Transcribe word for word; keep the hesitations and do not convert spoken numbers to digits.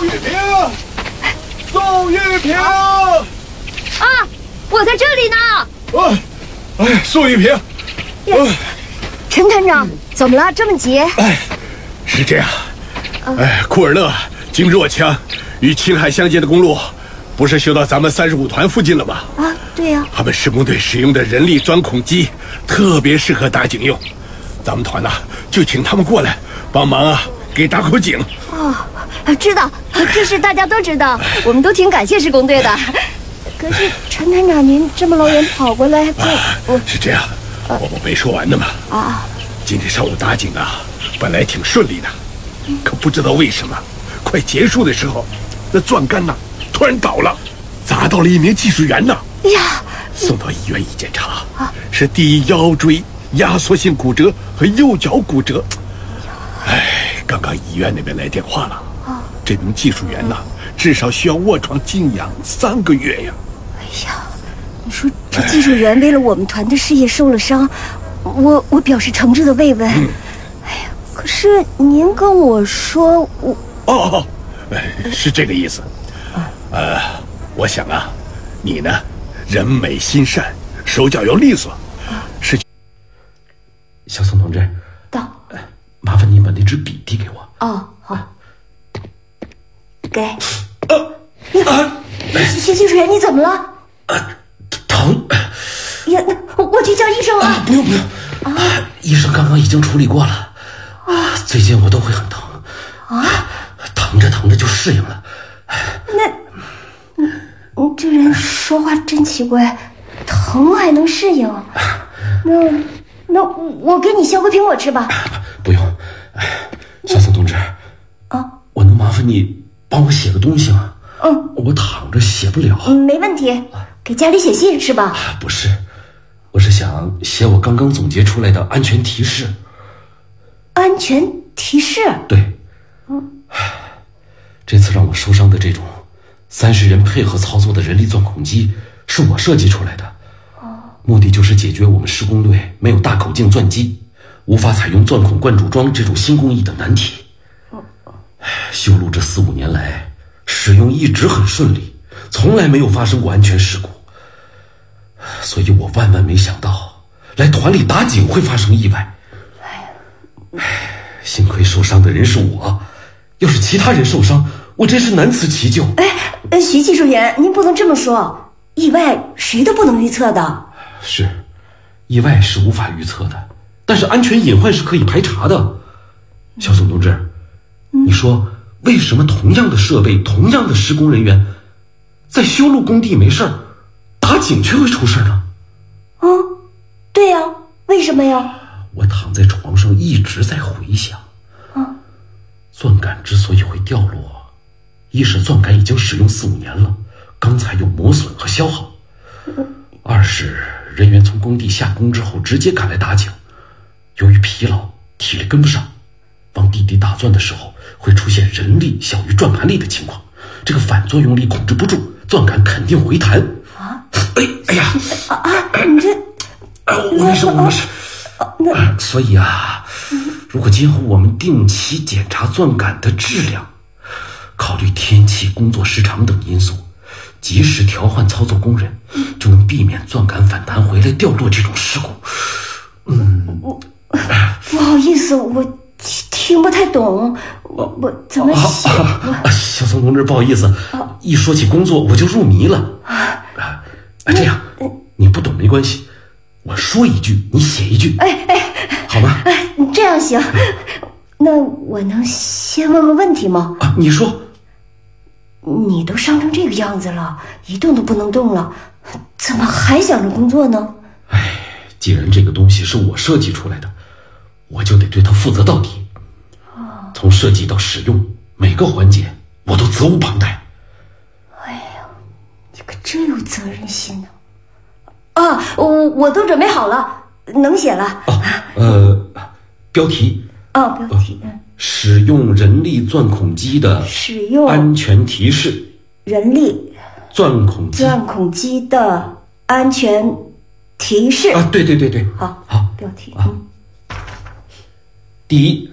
宋玉萍，宋玉萍！啊， 我在这里呢。 啊，哎，宋玉萍， 呃，陈团长，怎么了？这么急？ 哎，是这样，哎，库尔勒经若羌与青海相接的公路，不是修到咱们三十五团附近了吗？ 啊，对呀、啊。 他们施工队使用的人力钻孔机特别适合打井用，咱们团呐、啊、就请他们过来帮忙啊，给打口井。 哦，知道，这事大家都知道，我们都挺感谢施工队的。可是陈团长，您这么老远跑过来，这、啊、 我是这样，我我没说完呢嘛。 啊， 今天上午打井啊，本来挺顺利的，可不知道为什么，快结束的时候，那钻杆呐突然倒了，砸到了一名技术员呢。 哎呀！ 送到医院一检查，啊、是第腰椎压缩性骨折和右脚骨折。哎，刚刚医院那边来电话了，啊、这名技术员呐，至少需要卧床静养三个月呀。 哎呀，你说这技术员为了我们团的事业受了伤，我我表示诚挚的慰问。嗯、哎呀，可是您跟我说我哦哦，是这个意思。啊、呃，我想啊，你呢？人美心善，手脚要利索，啊、是。 小宋同志， 到， 麻烦您把那支笔递给我。 哦，好，给。 啊啊！ 徐技术员，你怎么了？ 啊，疼。 呀，我去叫医生了。 啊，不用不用，啊，医生刚刚已经处理过了。啊，最近我都会很疼。啊，疼着疼着就适应了。 那。你这人说话真奇怪，疼还能适应？那那我给你削个苹果吃吧。 不用，小宋同志， 啊， 我能麻烦你帮我写个东西吗？ 嗯， 我躺着写不了。 没问题，给家里写信是吧？ 不是，我是想写我刚刚总结出来的安全提示。 安全提示？ 对。嗯，这次让我受伤的这种三十人配合操作的人力钻孔机是我设计出来的，目的就是解决我们施工队没有大口径钻机，无法采用钻孔灌注桩这种新工艺的难题。修路这四五年来，使用一直很顺利，从来没有发生过安全事故，所以我万万没想到来团里打井会发生意外。幸亏受伤的人是我，要是其他人受伤，我真是难辞其咎。 哎，徐技术员，您不能这么说，意外谁都不能预测的。 是，意外是无法预测的，但是安全隐患是可以排查的。小宋同志，嗯、你说为什么同样的设备、同样的施工人员，在修路工地没事儿，打井却会出事呢？ 嗯，对呀，为什么呀？ 我躺在床上一直在回想。 嗯， 钻杆之所以会掉落，一是钻杆已经使用四五年了，钢材有磨损和消耗；二是人员从工地下工之后直接赶来打井，由于疲劳体力跟不上，往地底打钻的时候会出现人力小于钻杆力的情况，这个反作用力控制不住，钻杆肯定回弹。 啊！ 哎哎呀！ 啊啊！你这…… 啊，我没事，我没事。 那所以啊，如果今后我们定期检查钻杆的质量，考虑天气、工作时长等因素，及时调换操作工人，就能避免钻杆反弹回来掉落这种事故。嗯， 不好意思，我听不太懂，我我怎么写？ 啊啊、小宋同志，不好意思，啊、一说起工作我就入迷了。啊，啊这样，你不懂没关系。我说一句，你写一句， 哎哎， 好吗？ 哎，这样行。那我能先问个问题吗？ 啊，你说。 你都伤成这个样子了，一动都不能动了，怎么还想着工作呢？ 哎，既然这个东西是我设计出来的，我就得对它负责到底。哦，从设计到使用，每个环节我都责无旁贷。 哎呀，你可真有责任心呢。啊，我我都准备好了，能写了。 哦，呃，标题。 哦，标题。嗯、 使用人力钻孔机的使用安全提示。 人力钻孔机钻孔机的安全提示。 啊，对对对对。 好， 好， 标题。 啊。 嗯、 第一，